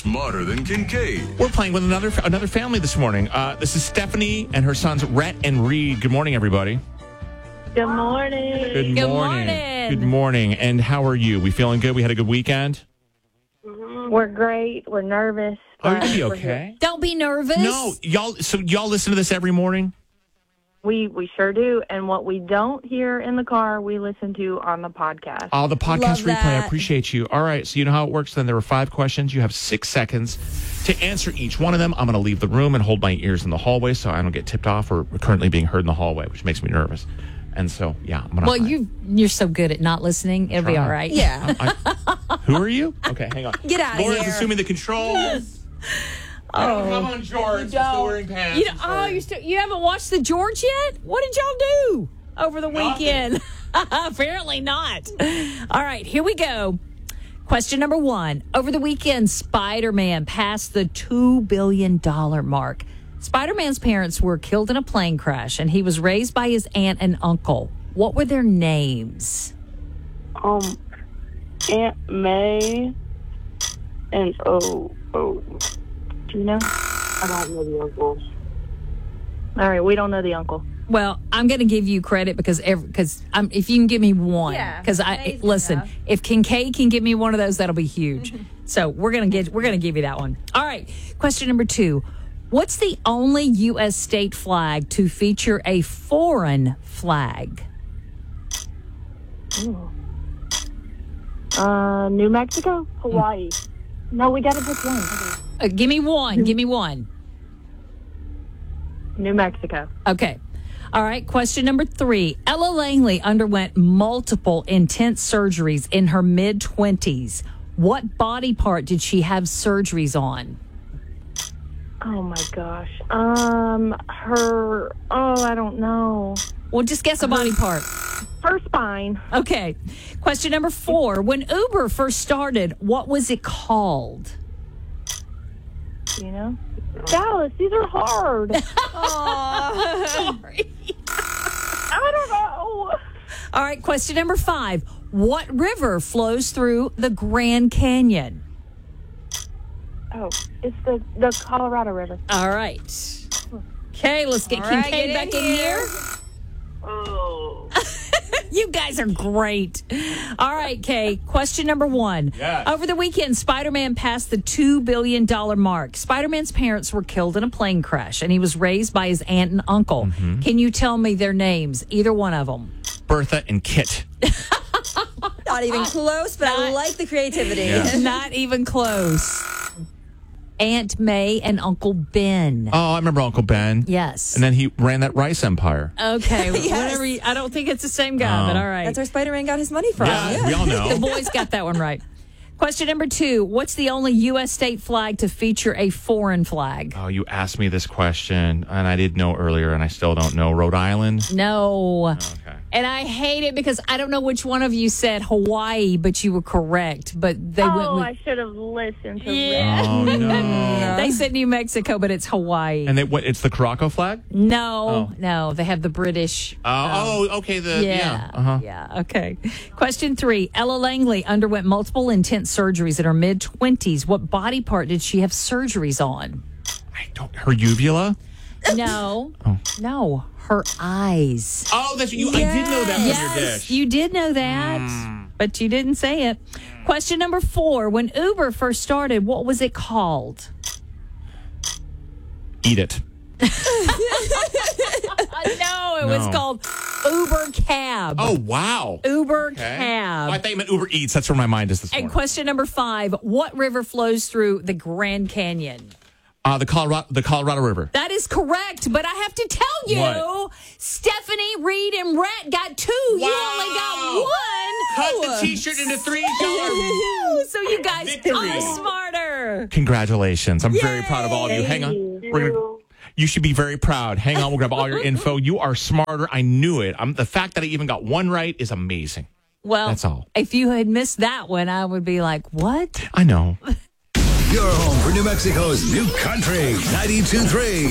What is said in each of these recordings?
smarter than Kincaid. We're playing with another family this morning. This is Stephanie and her sons, Rhett and Reed. Good morning, everybody. Good morning. Good morning. Good morning. And how are you? We feeling good? We had a good weekend? We're great. We're nervous. Oh, you're going to be but okay. Don't be nervous. No, y'all listen to this every morning? We sure do. And what we don't hear in the car, we listen to on the podcast. Oh, the podcast Love replay. that. I appreciate you. All right, so you know how it works then. There were 5 questions. You have 6 seconds to answer each one of them. I'm going to leave the room and hold my ears in the hallway so I don't get tipped off or currently being heard in the hallway, which makes me nervous. And so, yeah, I'm going to... Well, you're so good at not listening. It'll be all right. Yeah. Who are you? Okay, hang on. Get out of Laura's here. assuming the controls. I don't have on shorts. I'm still wearing pants. You haven't watched The George yet? What did y'all do over the weekend? Apparently not. All right, here we go. Question number 1. Over the weekend, Spider-Man passed the $2 billion mark. Spider-Man's parents were killed in a plane crash, and he was raised by his aunt and uncle. What were their names? Aunt May and do you know? I don't know the uncle. All right, we don't know the uncle. Well, I'm going to give you credit because if you can give me one, Yeah, because amazing listen, enough. if Kincaid can give me one of those, that'll be huge. So we're gonna give you that one. All right. Question number 2: what's the only U.S. state flag to feature a foreign flag? New Mexico? Hawaii. No, we got to pick one. Give me one. Give me one. New Mexico. Okay. All right. Question number 3. Ella Langley underwent multiple intense surgeries in her mid-20s. What body part did she have surgeries on? Oh, my gosh. I don't know. Well, just guess a body part. Her spine. Okay. Question number 4. When Uber first started, what was it called? You know? Dallas, these are hard. Sorry. I don't know. All right. Question number 5. What river flows through the Grand Canyon? Oh, it's the Colorado River. All right. Okay, let's get All right, Kincaid get back in in here. Oh. You guys are great. All right, Kay. Question number 1. Yes. Over the weekend, Spider-Man passed the $2 billion mark. Spider-Man's parents were killed in a plane crash, and he was raised by his aunt and uncle. Mm-hmm. Can you tell me their names, either one of them? Bertha and Kit. Not even close, but I like the creativity. Yeah. Not even close. Aunt May and Uncle Ben. Oh, I remember Uncle Ben. Yes. And then he ran that rice empire. Okay. Yes. I don't think it's the same guy, but all right. That's where Spider-Man got his money from. Yeah, we all know. The boys got that one right. Question number 2. What's the only U.S. state flag to feature a foreign flag? Oh, you asked me this question, and I did know earlier, and I still don't know. Rhode Island? No. Okay. And I hate it because I don't know which one of you said Hawaii, but you were correct. But they went with... I should have listened to Yeah. Oh, no. They said New Mexico, but it's Hawaii. And it's the Caraco flag? No. They have the British... Okay. Yeah, okay. Question 3. Ella Langley underwent multiple intense surgeries in her mid-20s. What body part did she have surgeries on? Her uvula? No. No. Her eyes. Oh, that's you. I did know that from your dish. You did know that, but you didn't say it. Question number 4. When Uber first started, what was it called? Eat it. No, it was called Uber Cab. Oh, wow. Uber Okay. Cab. Oh, I thought you meant Uber Eats. That's where my mind is this And morning. question number 5. What river flows through the Grand Canyon? The Colorado River. That is correct, but I have to tell you, What? Stephanie, Reed, and Rhett got 2. You only got 1. Cut the T-shirt into 3. So you guys Victory. are smarter. Congratulations. I'm very proud of all of you. Hang on. You should be very proud. Hang on. We'll grab all your info. You are smarter. I knew it. The fact that I even got 1 right is amazing. Well, That's all. If you had missed that one, I would be like, what? I know. Your home for New Mexico's new country. 92.3.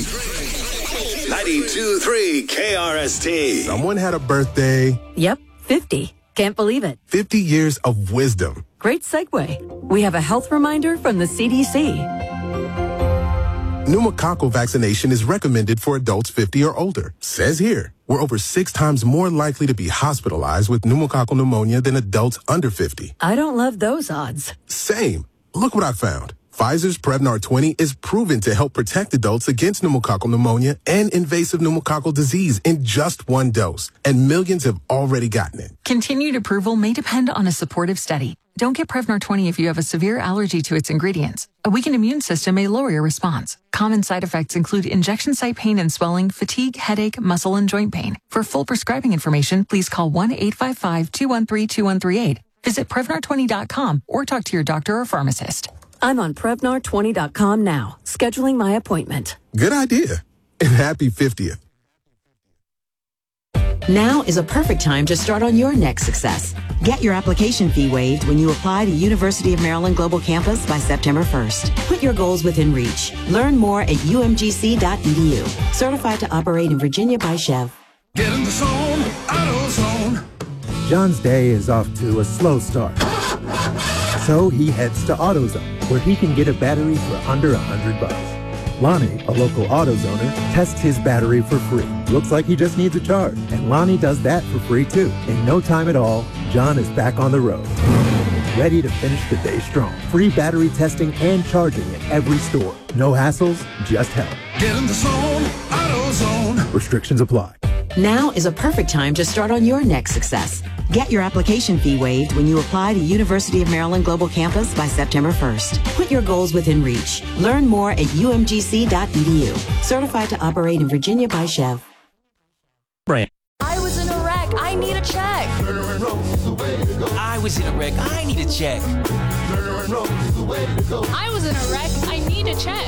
92.3 KRST. Someone had a birthday. Yep, 50. Can't believe it. 50 years of wisdom. Great segue. We have a health reminder from the CDC. Pneumococcal vaccination is recommended for adults 50 or older. Says here, we're over 6 times more likely to be hospitalized with pneumococcal pneumonia than adults under 50. I don't love those odds. Same. Look what I found. Pfizer's Prevnar 20 is proven to help protect adults against pneumococcal pneumonia and invasive pneumococcal disease in just 1 dose, and millions have already gotten it. Continued approval may depend on a supportive study. Don't get Prevnar 20 if you have a severe allergy to its ingredients. A weakened immune system may lower your response. Common side effects include injection site pain and swelling, fatigue, headache, muscle, and joint pain. For full prescribing information, please call 1-855-213-2138. Visit Prevnar20.com or talk to your doctor or pharmacist. I'm on Prevnar20.com now, scheduling my appointment. Good idea. And happy 50th. Now is a perfect time to start on your next success. Get your application fee waived when you apply to University of Maryland Global Campus by September 1st. Put your goals within reach. Learn more at umgc.edu. Certified to operate in Virginia by Chev. Get in the zone, AutoZone. John's day is off to a slow start. So he heads to AutoZone, where he can get a battery for under $100. Lonnie, a local AutoZoner, tests his battery for free. Looks like he just needs a charge, and Lonnie does that for free too. In no time at all, John is back on the road, ready to finish the day strong. Free battery testing and charging at every store. No hassles, just help. Get in the zone, AutoZone. Restrictions apply. Now is a perfect time to start on your next success. Get your application fee waived when you apply to University of Maryland Global Campus by September 1st. Put your goals within reach. Learn more at umgc.edu. Certified to operate in Virginia by Chev. Right. I was in a wreck. I need a check. I was in a wreck. I need a check. I was in a wreck. I need a check.